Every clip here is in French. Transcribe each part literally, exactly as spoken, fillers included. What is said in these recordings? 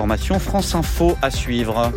informations France Info à suivre.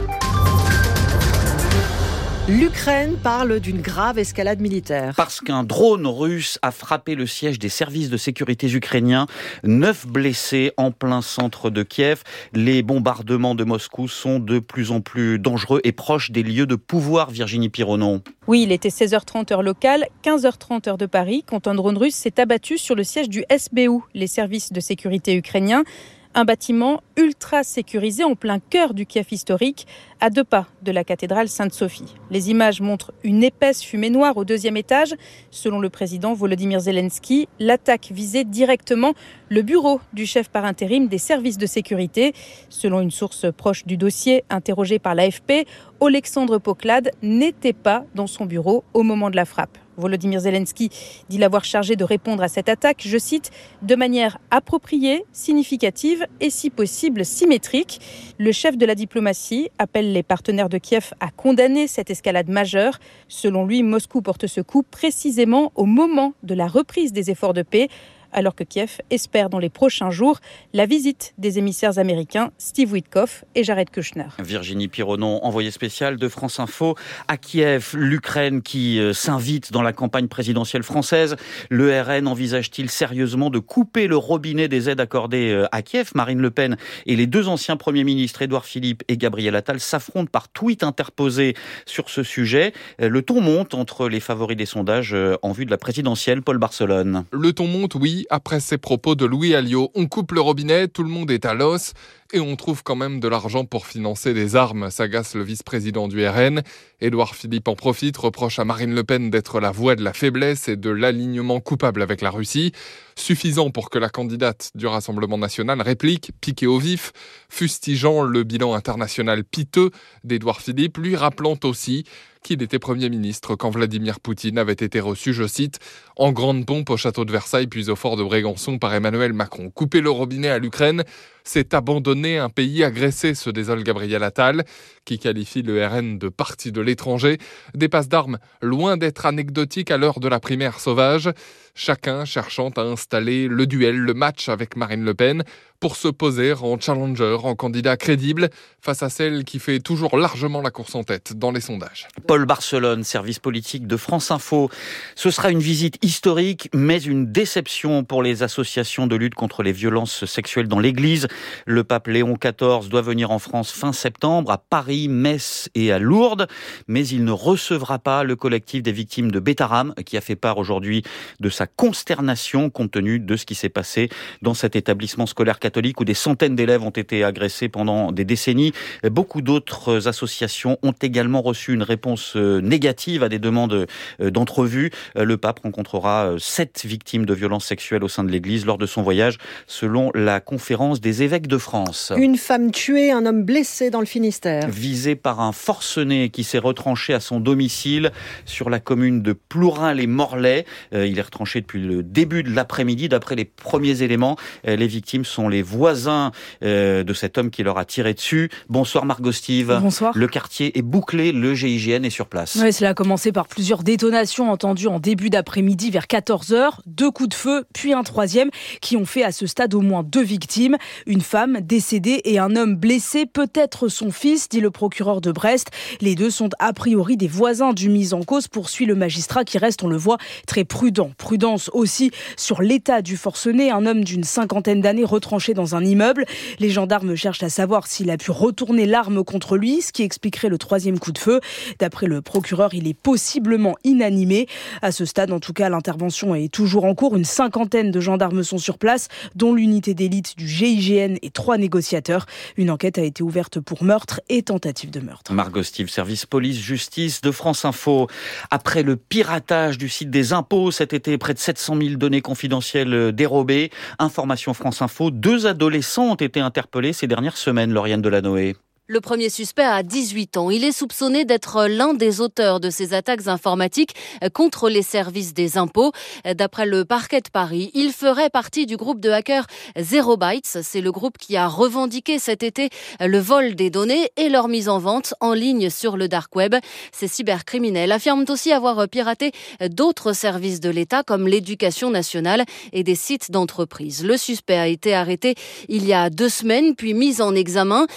L'Ukraine parle d'une grave escalade militaire. Parce qu'un drone russe a frappé le siège des services de sécurité ukrainiens. Neuf blessés en plein centre de Kiev. Les bombardements de Moscou sont de plus en plus dangereux et proches des lieux de pouvoir, Virginie Pironon. Oui, il était seize heures trente heure locale, quinze heures trente heure de Paris, quand un drone russe s'est abattu sur le siège du S B U, les services de sécurité ukrainiens. Un bâtiment ultra sécurisé en plein cœur du Kiev historique, à deux pas de la cathédrale Sainte-Sophie. Les images montrent une épaisse fumée noire au deuxième étage. Selon le président Volodymyr Zelensky, l'attaque visait directement le bureau du chef par intérim des services de sécurité. Selon une source proche du dossier, interrogée par l'A F P, Oleksandr Poklad n'était pas dans son bureau au moment de la frappe. Volodymyr Zelensky dit l'avoir chargé de répondre à cette attaque, je cite, de manière appropriée, significative et si possible symétrique. Le chef de la diplomatie appelle les partenaires de Kiev à condamner cette escalade majeure. Selon lui, Moscou porte ce coup précisément au moment de la reprise des efforts de paix, alors que Kiev espère dans les prochains jours la visite des émissaires américains Steve Witkoff et Jared Kushner. Virginie Pironon, envoyée spéciale de France Info à Kiev. L'Ukraine qui euh, s'invite dans la campagne présidentielle française. Le R N envisage-t-il sérieusement de couper le robinet des aides accordées euh, à Kiev ? Marine Le Pen et les deux anciens premiers ministres, Édouard Philippe et Gabriel Attal, s'affrontent par tweet interposé sur ce sujet. Euh, le ton monte entre les favoris des sondages euh, en vue de la présidentielle. Paul Barcelone. Le ton monte, oui. Après ces propos de Louis Alliot, on coupe le robinet, tout le monde est à l'os et on trouve quand même de l'argent pour financer des armes, s'agace le vice-président du R N. Édouard Philippe en profite, reproche à Marine Le Pen d'être la voix de la faiblesse et de l'alignement coupable avec la Russie. Suffisant pour que la candidate du Rassemblement national réplique, piquée au vif, fustigeant le bilan international piteux d'Édouard Philippe, lui rappelant aussi qu'il était Premier ministre quand Vladimir Poutine avait été reçu, je cite, en grande pompe au château de Versailles puis au fort de Brégançon par Emmanuel Macron. Couper le robinet à l'Ukraine, c'est abandonner un pays agressé, se désole Gabriel Attal, qui qualifie le R N de parti de l'étranger. Des passes d'armes loin d'être anecdotiques à l'heure de la primaire sauvage. Chacun cherchant à installer le duel, le match avec Marine Le Pen pour se poser en challenger, en candidat crédible face à celle qui fait toujours largement la course en tête dans les sondages. Paul Barcelone, service politique de France Info. Ce sera une visite historique, mais une déception pour les associations de lutte contre les violences sexuelles dans l'Église. Le pape Léon quatorze doit venir en France fin septembre, à Paris, Metz et à Lourdes, mais il ne recevra pas le collectif des victimes de Bétarame, qui a fait part aujourd'hui de sa consternation compte tenu de ce qui s'est passé dans cet établissement scolaire catholique où des centaines d'élèves ont été agressés pendant des décennies. Beaucoup d'autres associations ont également reçu une réponse négative à des demandes d'entrevue. Le pape rencontrera sept victimes de violences sexuelles au sein de l'Église lors de son voyage, selon la conférence des évêques de France. Une femme tuée, un homme blessé dans le Finistère. Visé par un forcené qui s'est retranché à son domicile sur la commune de Plourin-les-Morlaix. Il est retranché depuis le début de l'après-midi. D'après les premiers éléments, les victimes sont les voisins de cet homme qui leur a tiré dessus. Bonsoir Margot Steve. Bonsoir. Le quartier est bouclé, le G I G N est sur place. Oui, cela a commencé par plusieurs détonations entendues en début d'après-midi vers quatorze heures. Deux coups de feu, puis un troisième, qui ont fait à ce stade au moins deux victimes. Une femme décédée et un homme blessé, peut-être son fils, dit le procureur de Brest. Les deux sont a priori des voisins du mis en cause, poursuit le magistrat qui reste, on le voit, très prudent. Prudence aussi sur l'état du forcené, un homme d'une cinquantaine d'années retranché dans un immeuble. Les gendarmes cherchent à savoir s'il a pu retourner l'arme contre lui, ce qui expliquerait le troisième coup de feu. D'après le procureur, il est possiblement inanimé. À ce stade, en tout cas, l'intervention est toujours en cours. Une cinquantaine de gendarmes sont sur place, dont l'unité d'élite du G I G N et trois négociateurs. Une enquête a été ouverte pour meurtre et tentative de meurtre. Margot Steve, service police-justice de France Info. Après le piratage du site des impôts cet été, près de sept cent mille données confidentielles dérobées. Information France Info, deux adolescents ont été interpellés ces dernières semaines, Lauriane Delanoë. Le premier suspect a dix-huit ans. Il est soupçonné d'être l'un des auteurs de ces attaques informatiques contre les services des impôts. D'après le parquet de Paris, il ferait partie du groupe de hackers Zero Bytes. C'est le groupe qui a revendiqué cet été le vol des données et leur mise en vente en ligne sur le dark web. Ces cybercriminels affirment aussi avoir piraté d'autres services de l'État comme l'éducation nationale et des sites d'entreprises. Le suspect a été arrêté il y a deux semaines puis mis en examen.